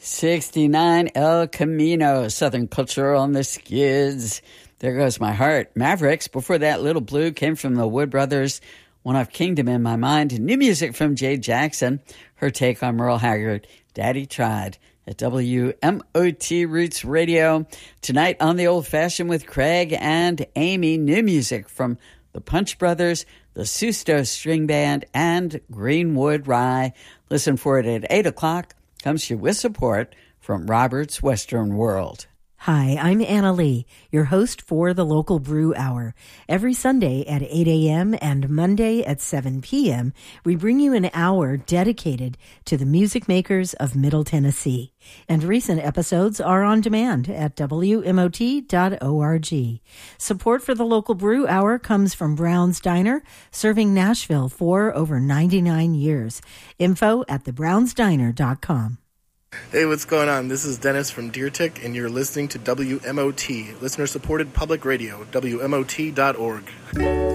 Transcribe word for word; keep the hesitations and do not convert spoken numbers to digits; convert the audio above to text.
sixty-nine El Camino, Southern Culture on the Skids. There Goes My Heart. Mavericks. Before that, Little Blue came from the Wood Brothers. One Off Kingdom in My Mind. New music from Jay Jackson. Her take on Merle Haggard. Daddy Tried at W M O T Roots Radio. Tonight on The Old Fashioned with Craig and Amy. New music from the Punch Brothers, the Susto String Band, and Greenwood Rye. Listen for it at eight o'clock. Comes to you with support from Robert's Western World. Hi, I'm Anna Lee, your host for the Local Brew Hour. Every Sunday at eight a.m. and Monday at seven p.m., we bring you an hour dedicated to the music makers of Middle Tennessee. And recent episodes are on demand at W M O T dot org. Support for the Local Brew Hour comes from Brown's Diner, serving Nashville for over ninety-nine years. Info at the browns diner dot com. Hey, what's going on? This is Dennis from Deer Tick, and you're listening to W M O T, listener-supported public radio, W M O T dot org.